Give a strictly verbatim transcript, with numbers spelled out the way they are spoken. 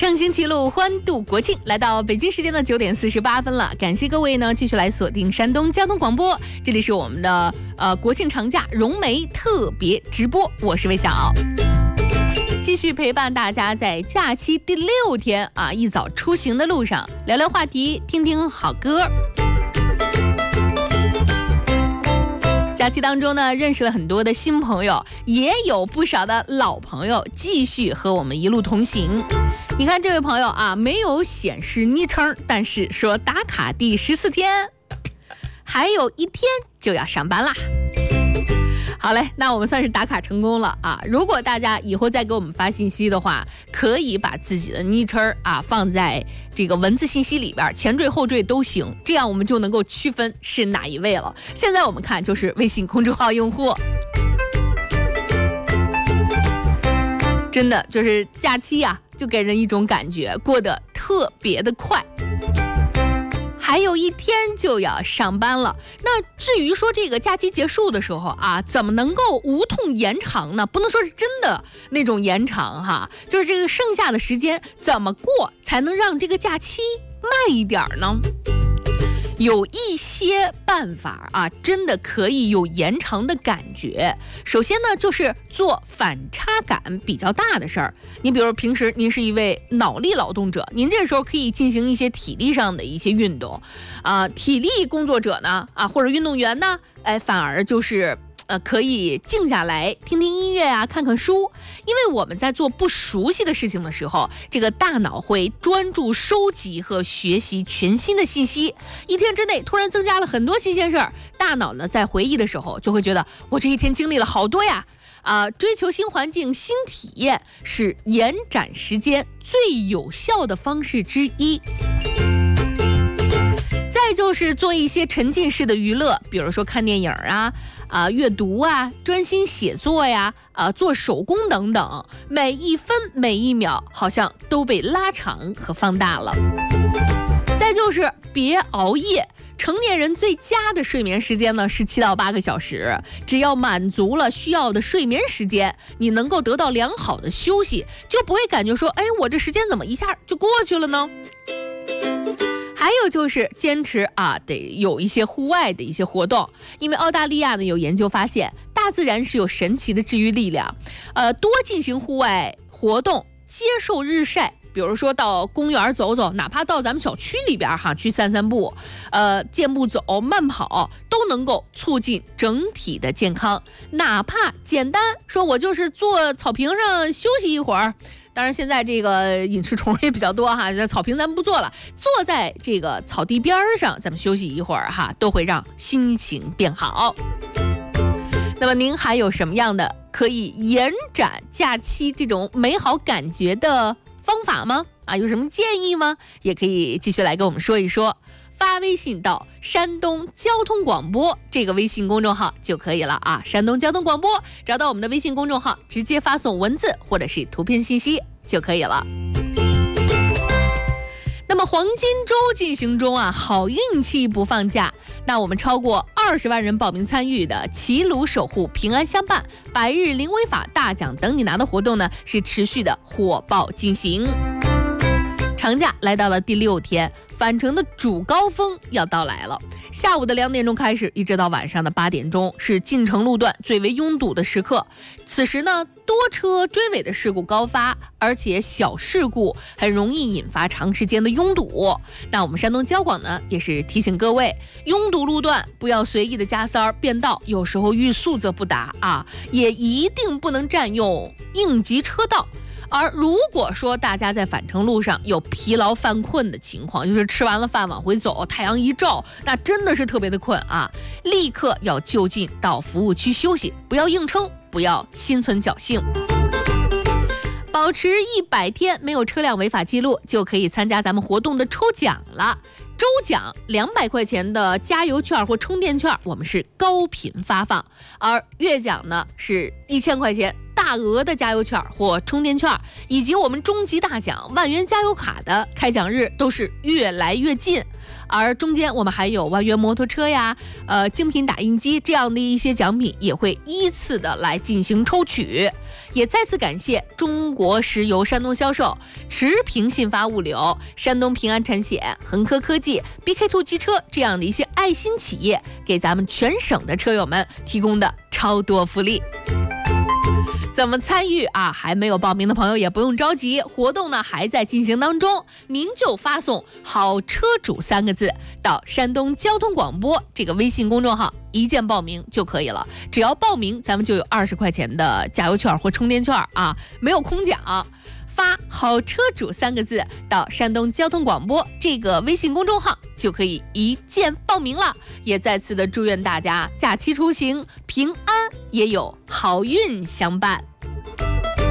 上星期六欢度国庆，来到北京时间的九点四十八分了。感谢各位呢继续来锁定山东交通广播，这里是我们的呃国庆长假融媒特别直播，我是魏晓，继续陪伴大家在假期第六天啊一早出行的路上，聊聊话题，听听好歌。假期当中呢，认识了很多的新朋友，也有不少的老朋友继续和我们一路同行。你看这位朋友啊，没有显示昵称，但是说打卡第十四天，还有一天就要上班啦。好嘞，那我们算是打卡成功了啊！如果大家以后再给我们发信息的话，可以把自己的昵称啊放在这个文字信息里边，前缀后缀都行，这样我们就能够区分是哪一位了。现在我们看就是微信公众号用户，真的就是假期呀、啊，就给人一种感觉过得特别的快。还有一天就要上班了，那至于说这个假期结束的时候啊，怎么能够无痛延长呢？不能说是真的那种延长哈，就是这个剩下的时间怎么过才能让这个假期慢一点呢？有一些办法啊，真的可以有延长的感觉。首先呢，就是做反差感比较大的事儿。你比如平时您是一位脑力劳动者，您这时候可以进行一些体力上的一些运动，啊、呃，体力工作者呢，啊或者运动员呢，哎，反而就是呃，可以静下来听听音乐啊，看看书，因为我们在做不熟悉的事情的时候，这个大脑会专注收集和学习全新的信息。一天之内突然增加了很多新鲜事儿，大脑呢在回忆的时候就会觉得我这一天经历了好多呀。啊、呃，追求新环境、新体验是延展时间最有效的方式之一。再就是做一些沉浸式的娱乐，比如说看电影啊、啊、呃、阅读啊、专心写作呀、啊、呃、做手工等等，每一分每一秒好像都被拉长和放大了。再就是别熬夜。成年人最佳的睡眠时间呢是七到八个小时，只要满足了需要的睡眠时间，你能够得到良好的休息，就不会感觉说，哎，我这时间怎么一下就过去了呢？还有就是坚持啊，得有一些户外的一些活动，因为澳大利亚呢有研究发现，大自然是有神奇的治愈力量，呃，多进行户外活动，接受日晒。比如说到公园走走，哪怕到咱们小区里边哈去散散步，呃，健步走、慢跑，都能够促进整体的健康。哪怕简单说，我就是坐草坪上休息一会儿。当然，现在这个隐翅虫也比较多哈，草坪咱不做了，坐在这个草地边上，咱们休息一会儿哈，都会让心情变好。那么您还有什么样的可以延展假期这种美好感觉的方法吗？啊，有什么建议吗？也可以继续来跟我们说一说，发微信到山东交通广播这个微信公众号就可以了啊。山东交通广播，找到我们的微信公众号，直接发送文字或者是图片信息就可以了。那么黄金周进行中啊，好运气不放假。那我们超过二十万人报名参与的齐鲁守护平安相伴百日零违法大奖等你拿的活动呢，是持续的火爆进行。长假来到了第六天，返程的主高峰要到来了。下午的两点钟开始，一直到晚上的八点钟，是进城路段最为拥堵的时刻。此时呢，多车追尾的事故高发，而且小事故很容易引发长时间的拥堵。那我们山东交广呢，也是提醒各位，拥堵路段不要随意的加塞儿变道，有时候欲速则不达啊，也一定不能占用应急车道。而如果说大家在返程路上有疲劳犯困的情况，就是吃完了饭往回走，太阳一照，那真的是特别的困啊，立刻要就近到服务区休息，不要硬撑，不要心存侥幸。保持一百天没有车辆违法记录，就可以参加咱们活动的抽奖了。周奖两百块钱的加油券或充电券，我们是高频发放；而月奖呢是一千块钱大额的加油券或充电券，以及我们终极大奖万元加油卡的开奖日都是越来越近。 而中间我们还有万元摩托车呀、呃精品打印机这样的一些奖品，也会依次的来进行抽取。也再次感谢中国石油山东销售、持平信发物流、山东平安产险、恒科科技、B K 二 机车这样的一些爱心企业，给咱们全省的车友们提供的超多福利。怎么参与啊？还没有报名的朋友也不用着急，活动呢还在进行当中，您就发送好车主三个字到山东交通广播这个微信公众号，一键报名就可以了。只要报名，咱们就有二十块钱的加油券或充电券啊，没有空奖。发好车主三个字到山东交通广播这个微信公众号，就可以一键报名了。也再次的祝愿大家假期出行平安，也有好运相伴。